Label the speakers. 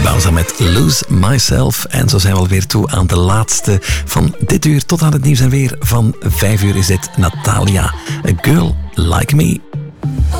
Speaker 1: Bowser met Lose Myself. En zo zijn we alweer toe aan de laatste van dit uur. Tot aan het nieuws en weer van 5 uur is dit Natalia. A Girl Like Me.